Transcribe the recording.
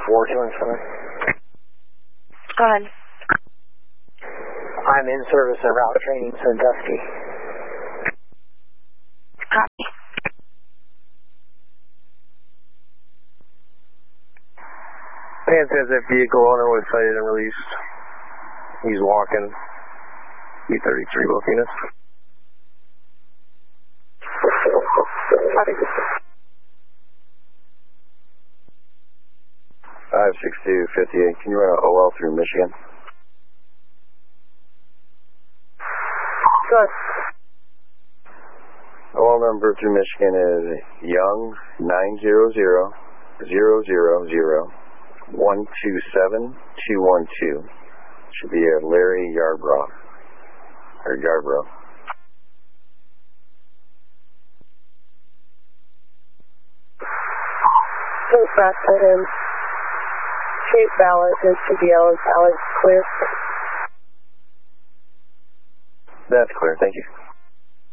427. Go ahead. I'm in service at route training Sandusky. Copy. Man says that vehicle owner was cited and released. He's walking. B33 booking us. Copy. 56258. Can you run an OL through Michigan? Good. OL number through Michigan is Young 900-000-127212. Should be a Larry Yarbrough. Or Yarbrough. Thanks, back to him. Shape Ballard is CBL and Ballard clear. That's clear, thank you.